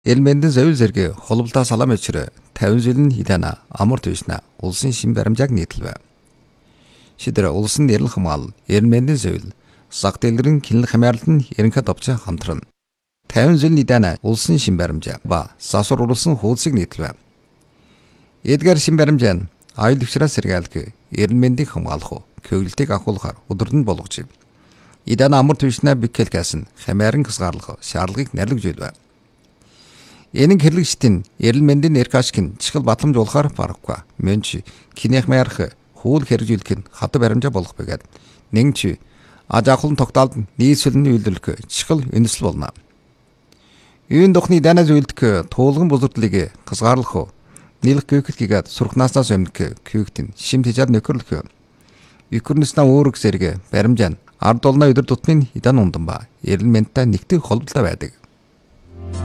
Элмэндэн зөвл зэрэг холболтоо салам өчрө 50 жилийн хидана амар төвшнө улсын шин баримжааг нийтлэв. Шидэр улсын нэрэл хамгаал элмэндэн зөвл саг дэлгэрэн кинэл хамаарлал нь ерөнхийд овч хамтран 50 жилийн хидана улсын шин баримжаа ба засвар улсын хуудсыг нийтлэв. Эдгээр шин баримжаа нь аюул төвчрөөс сэргээлг элмэндийг хамгаалах көглөлтийг ахуулахаар өдөртөнд болгож идана амар төвшнө бикэлгээс нь хамааран хязгаарлах шаардлагыг нэрлэж байлаа. Энийн хэрлэгчдийн эрэлмэндийн нэркашкин чихэл батламжуулахаар барахгүй. Мөнч кинех мярх хууль хэрэгжүүлэх нь хад баримжаа болох байгаад нэгч аж ахуйн тогтоолд нийслэлийн үйлдвэрлэх чихэл үндэслэл болно. Үйн дохны данаа зөвлөдөх туулган бузардлыг хязгаарлах нийлэх гүйхэд сурхнаасаас өмнөх гүйхтэн шим тижаар нөхөрлөх. Юкрнэснаа өөрөг зэрэг баримжаа ард олны өдөр тутмын идан ундан ба эрэлмэнтэй нэгтгэх холбоотой байдаг.